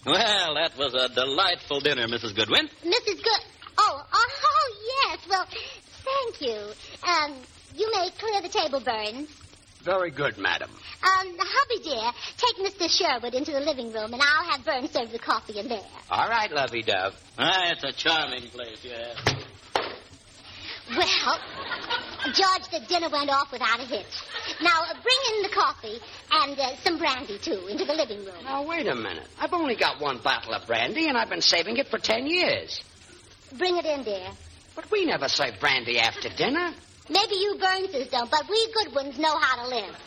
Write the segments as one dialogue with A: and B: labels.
A: Well, that was a delightful dinner, Mrs. Goodwin.
B: Mrs. Oh, yes. Well, thank you. You may clear the table, Burns.
C: Very good, madam.
B: Hubby, dear, take Mr. Sherwood into the living room, and I'll have Burns serve the coffee in there.
C: All right, lovey-dove.
A: It's a charming place, yeah.
B: Well, George, the dinner went off without a hitch. Now, bring in the coffee and some brandy, too, into the living room.
C: Now, wait a minute. I've only got one bottle of brandy, and I've been saving it for 10 years.
B: Bring it in, dear.
C: But we never serve brandy after dinner.
B: Maybe you Burnses don't, but we good ones know how to live.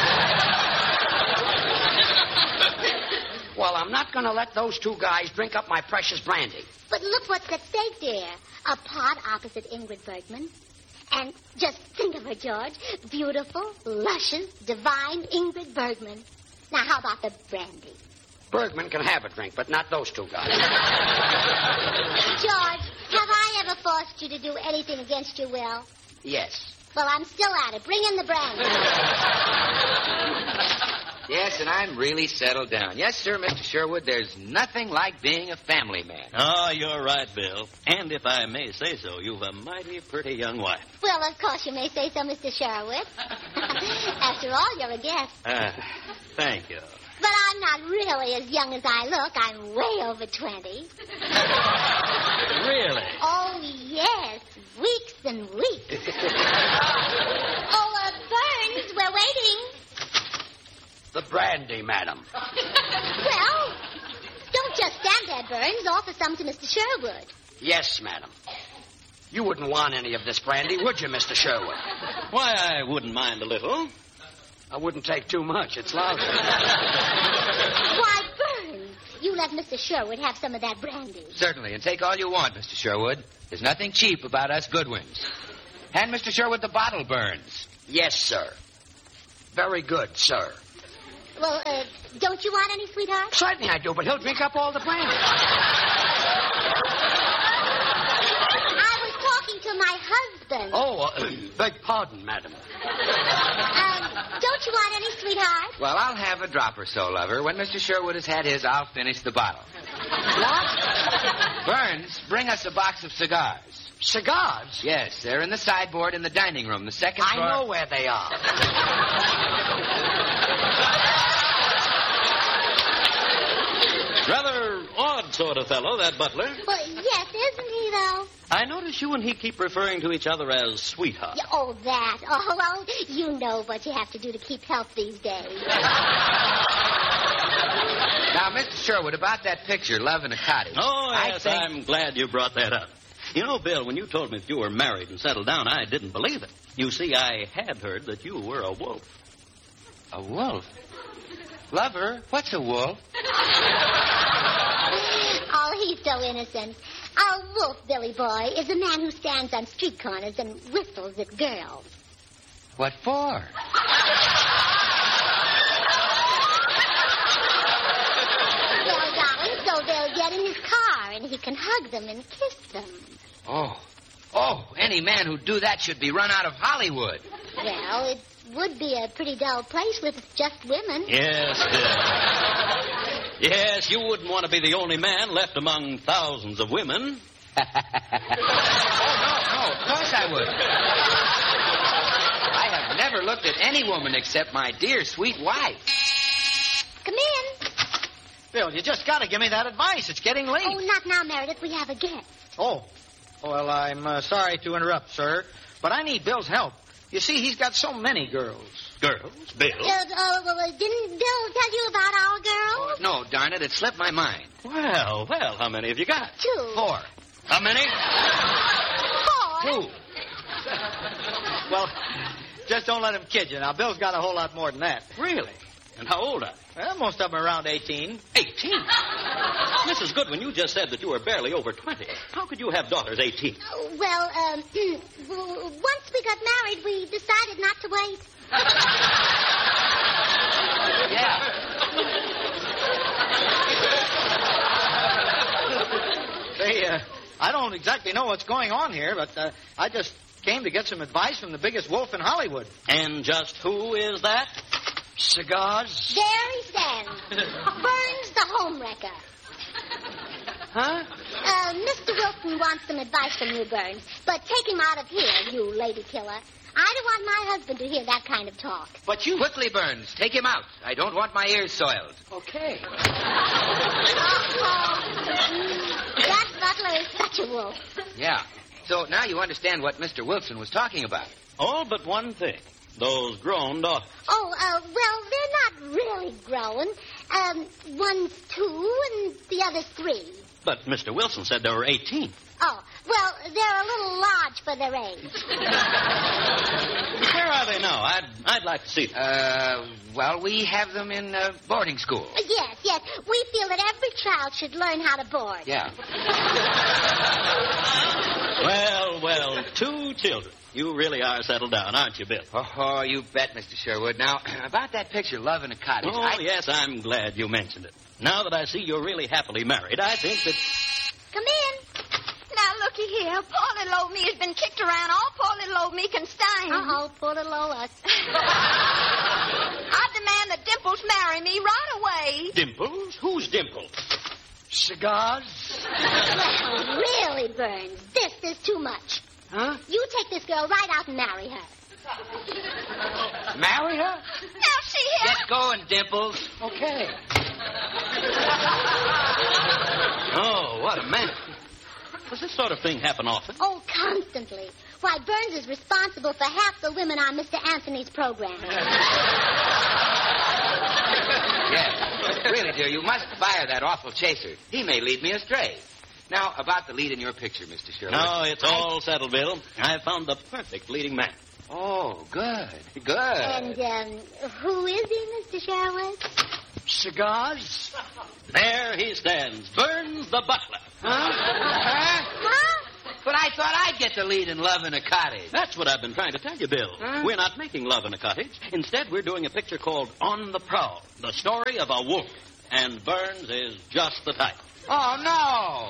C: Well, I'm not going to let those two guys drink up my precious brandy.
B: But look what's at stake, dear. A pot opposite Ingrid Bergman. And just think of her, George. Beautiful, luscious, divine Ingrid Bergman. Now, how about the brandy?
C: Bergman can have a drink, but not those two guys.
B: George, have I ever forced you to do anything against your will?
C: Yes.
B: Well, I'm still at it. Bring in the brandy.
D: Yes, and I'm really settled down. Yes, sir, Mr. Sherwood, there's nothing like being a family man.
A: Oh, you're right, Bill. And if I may say so, you've a mighty pretty young wife.
B: Well, of course you may say so, Mr. Sherwood. After all, you're a guest.
A: Thank you.
B: But I'm not really as young as I look. I'm way over 20.
A: Really?
B: Oh, yes. Weeks and weeks. Burns, we're waiting.
C: The brandy, madam.
B: Well, don't just stand there, Burns. Offer some to Mr. Sherwood.
C: Yes, madam. You wouldn't want any of this brandy, would you, Mr. Sherwood?
A: Why, I wouldn't mind a little.
C: I wouldn't take too much. It's lousy.
B: Why, Burns, you let Mr. Sherwood have some of that brandy.
D: Certainly, and take all you want, Mr. Sherwood. There's nothing cheap about us Goodwins. Hand Mr. Sherwood the bottle, Burns.
C: Yes, sir. Very good, sir.
B: Well, don't you want any, sweetheart?
C: Certainly I do, but he'll drink up all the brandy.
B: I was talking to my husband.
C: Oh, beg pardon, madam.
B: Don't you want any, sweetheart?
D: Well, I'll have a drop or so, lover. When Mr. Sherwood has had his, I'll finish the bottle.
C: What?
D: Burns, bring us a box of cigars.
C: Cigars?
D: Yes, they're in the sideboard in the dining room, the second floor.
C: I know where they are.
A: Rather odd sort of fellow, that butler.
B: Well, yes, isn't he, though?
A: I notice you and he keep referring to each other as sweetheart.
B: Yeah, oh, that. Oh, well, you know what you have to do to keep health these days.
D: Now, Mr. Sherwood, about that picture, Love in a Cottage.
A: Oh, yes,
D: I think...
A: I'm glad you brought that up. You know, Bill, when you told me that you were married and settled down, I didn't believe it. You see, I had heard that you were a wolf.
D: A wolf? Lover, what's a wolf?
B: Oh, he's so innocent. A wolf, Billy boy, is a man who stands on street corners and whistles at girls.
D: What for?
B: Well, darling, so they'll get in his car and he can hug them and kiss them.
D: Oh, any man who'd do that should be run out of Hollywood.
B: Well, it would be a pretty dull place with just women.
A: Yes, Bill. Yes, you wouldn't want to be the only man left among thousands of women.
D: Oh, no, of course I would. I have never looked at any woman except my dear, sweet wife.
B: Come in.
E: Bill, you just got to give me that advice. It's getting late.
B: Oh, not now, Meredith. We have a guest.
E: Oh. Well, I'm sorry to interrupt, sir, but I need Bill's help. You see, he's got so many girls.
A: Girls? Bill?
B: Didn't Bill tell you about our girls?
D: No, darn it, it slipped my mind.
A: Well, how many have you got?
B: 2.
D: 4.
A: How many?
B: 4?
D: 2.
E: Well, just don't let him kid you. Now, Bill's got a whole lot more than that.
A: Really? And how old are they?
E: Well, most of them are around 18.
A: 18? Mrs. Goodwin, you just said that you were barely over 20. How could you have daughters 18?
B: Well, once we got married, we decided not to wait.
D: Yeah.
E: Say, I don't exactly know what's going on here, but I just came to get some advice from the biggest wolf in Hollywood.
A: And just who is that?
C: Cigars?
B: There he stands. Burns the homewrecker.
C: Huh?
B: Mr. Wilson wants some advice from you, Burns. But take him out of here, you lady killer. I don't want my husband to hear that kind of talk.
C: But you...
D: Quickly, Burns. Take him out. I don't want my ears soiled.
C: Okay.
B: That butler is such a wolf.
D: Yeah. So now you understand what Mr. Wilson was talking about.
A: All but one thing. Those grown daughters.
B: Oh, well, they're not really grown. One's 2 and the other's 3.
A: But Mr. Wilson said there were 18.
B: Oh, well, they're a little large for their age.
A: Where are they now? I'd like to see them.
D: Well, we have them in boarding school.
B: Yes. We feel that every child should learn how to board.
D: Yeah.
A: Well, 2 children. You really are settled down, aren't you, Bill?
D: Oh, you bet, Mr. Sherwood. Now, about that picture, Love in a Cottage.
A: Oh, yes, I'm glad you mentioned it. Now that I see you're really happily married, I think that...
B: Come in.
F: Now, looky here. Poor little old me has been kicked around. All poor little old me can stand.
B: Uh-oh, poor little old us.
F: I demand that Dimples marry me right away.
A: Dimples? Who's Dimples?
C: Cigars?
B: Well, really, Burns, this is too much.
C: Huh?
B: You take this girl right out and marry her.
C: Marry her?
F: Now, see here.
D: Get going, Dimples.
C: Okay.
A: Oh, what a man. Does this sort of thing happen often?
B: Oh, constantly. Why, Burns is responsible for half the women on Mr. Anthony's program.
D: Yes. Really, dear, you must fire that awful chaser. He may lead me astray. Now, about the lead in your picture, Mr. Sherwood.
A: No, it's all settled, Bill. I've found the perfect leading man.
D: Oh, good.
B: And, who is he, Mr. Sherwood?
C: Cigars?
A: There he stands, Burns the butler.
D: Huh? But I thought I'd get the lead in Love in a Cottage.
A: That's what I've been trying to tell you, Bill.
D: Huh?
A: We're not making Love in a Cottage. Instead, we're doing a picture called On the Prowl, the story of a wolf. And Burns is just the type.
C: Oh, no.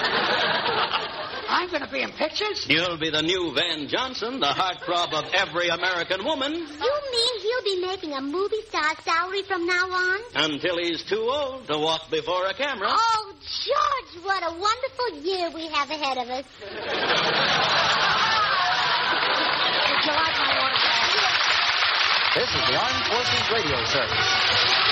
C: I'm going to be in pictures?
A: You'll be the new Van Johnson, the heartthrob of every American woman.
B: You mean he'll be making a movie star salary from now on?
A: Until he's too old to walk before a camera.
B: Oh, George, what a wonderful year we have ahead of us.
C: Would you like my autograph?
G: This is the Armed Forces Radio Service.